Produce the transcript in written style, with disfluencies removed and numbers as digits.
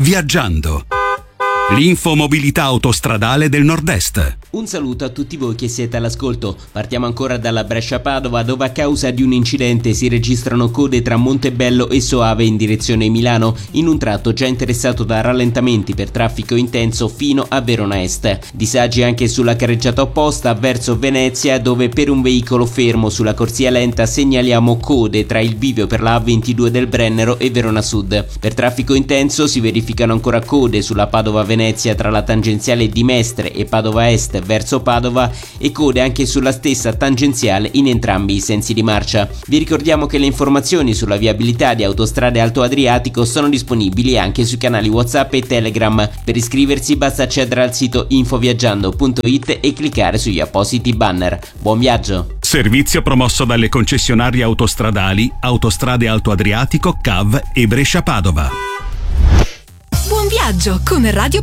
Viaggiando. L'infomobilità autostradale del Nord-Est. Un saluto a tutti voi che siete all'ascolto. Partiamo ancora dalla Brescia-Padova, dove a causa di un incidente si registrano code tra Montebello e Soave in direzione Milano, in un tratto già interessato da rallentamenti per traffico intenso fino a Verona Est. Disagi anche sulla carreggiata opposta verso Venezia, dove per un veicolo fermo sulla corsia lenta segnaliamo code tra il bivio per la A22 del Brennero e Verona Sud. Per traffico intenso si verificano ancora code sulla Padova-Venezia tra la tangenziale di Mestre e Padova Est verso Padova e code anche sulla stessa tangenziale in entrambi i sensi di marcia. Vi ricordiamo che le informazioni sulla viabilità di Autostrade Alto Adriatico sono disponibili anche sui canali WhatsApp e Telegram. Per iscriversi basta accedere al sito infoviaggiando.it e cliccare sugli appositi banner. Buon viaggio! Servizio promosso dalle concessionarie autostradali Autostrade Alto Adriatico, CAV e Brescia-Padova. Buon viaggio con Radio